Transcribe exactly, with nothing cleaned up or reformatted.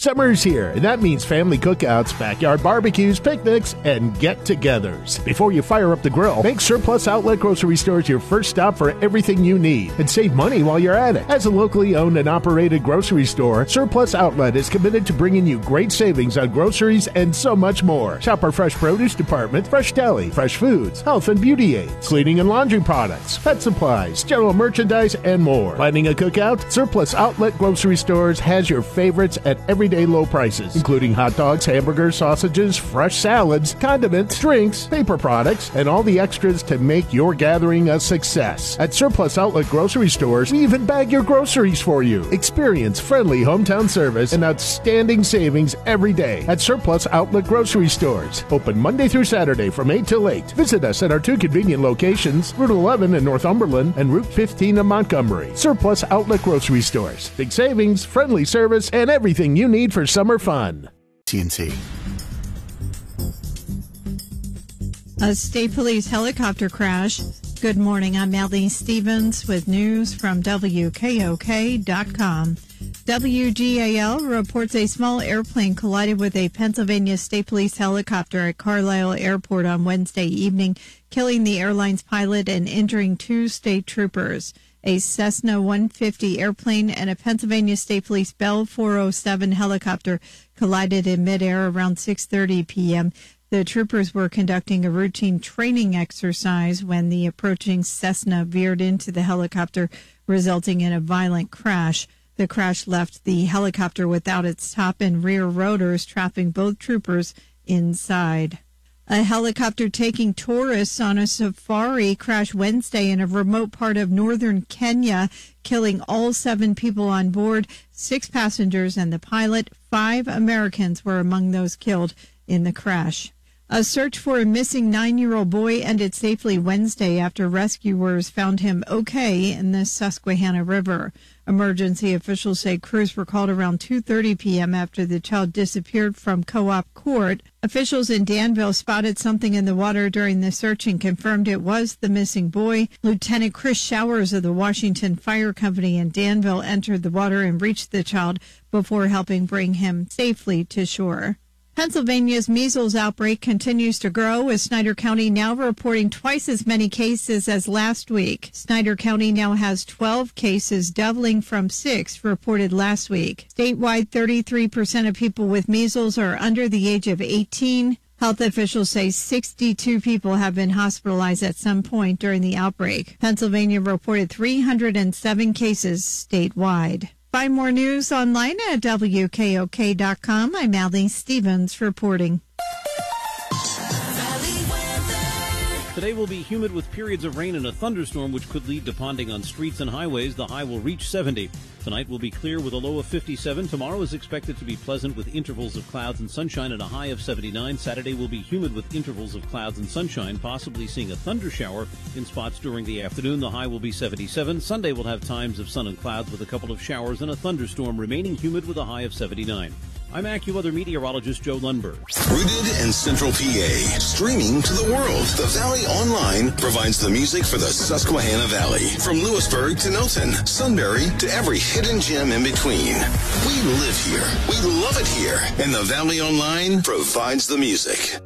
Summer's here, and that means family cookouts, backyard barbecues, picnics, and get-togethers. Before you fire up the grill, make Surplus Outlet Grocery Stores your first stop for everything you need, and save money while you're at it. As a locally owned and operated grocery store, Surplus Outlet is committed to bringing you great savings on groceries and so much more. Shop our fresh produce department, fresh deli, fresh foods, health and beauty aids, cleaning and laundry products, pet supplies, general merchandise, and more. Planning a cookout? Surplus Outlet Grocery Stores has your favorites at everyday low prices, including hot dogs, hamburgers, sausages, fresh salads, condiments, drinks, paper products, and all the extras to make your gathering a success. At Surplus Outlet Grocery Stores, we even bag your groceries for you. Experience friendly hometown service and outstanding savings every day at Surplus Outlet Grocery Stores. Open Monday through Saturday from eight till eight. Visit us at our two convenient locations, Route eleven in Northumberland and Route fifteen in Montgomery. Surplus Outlet Grocery Stores. Big savings, friendly service, and everything you need for summer fun. T N T. A state police helicopter crash. Good morning. I'm Melanie Stevens with news from W K O K dot com. W G A L reports a small airplane collided with a Pennsylvania State Police helicopter at Carlisle Airport on Wednesday evening, killing the airline's pilot and injuring two state troopers. A Cessna one fifty airplane and a Pennsylvania State Police Bell four oh seven helicopter collided in midair around six thirty p.m. The troopers were conducting a routine training exercise when the approaching Cessna veered into the helicopter, resulting in a violent crash. The crash left the helicopter without its top and rear rotors, trapping both troopers inside. A helicopter taking tourists on a safari crashed Wednesday in a remote part of northern Kenya, killing all seven people on board, six passengers and the pilot. Five Americans were among those killed in the crash. A search for a missing nine-year-old boy ended safely Wednesday after rescuers found him okay in the Susquehanna River. Emergency officials say crews were called around two thirty p.m. after the child disappeared from Co-op Court. Officials in Danville spotted something in the water during the search and confirmed it was the missing boy. Lieutenant Chris Showers of the Washington Fire Company in Danville entered the water and reached the child before helping bring him safely to shore. Pennsylvania's measles outbreak continues to grow, with Snyder County now reporting twice as many cases as last week. Snyder County now has twelve cases, doubling from six reported last week. Statewide, thirty-three percent of people with measles are under the age of eighteen. Health officials say sixty-two people have been hospitalized at some point during the outbreak. Pennsylvania reported three hundred seven cases statewide. Find more news online at W K O K dot com. I'm Allie Stevens reporting. Today will be humid with periods of rain and a thunderstorm, which could lead to ponding on streets and highways. The high will reach seventy. Tonight will be clear with a low of fifty-seven. Tomorrow is expected to be pleasant with intervals of clouds and sunshine and a high of seventy-nine. Saturday will be humid with intervals of clouds and sunshine, possibly seeing a thunder shower in spots during the afternoon. The high will be seventy-seven. Sunday will have times of sun and clouds with a couple of showers and a thunderstorm, remaining humid with a high of seventy-nine. I'm AccuWeather meteorologist Joe Lundberg. Rooted in Central P A, streaming to the world. The Valley Online provides the music for the Susquehanna Valley. From Lewisburg to Milton, Sunbury to every hidden gem in between. We live here. We love it here. And the Valley Online provides the music.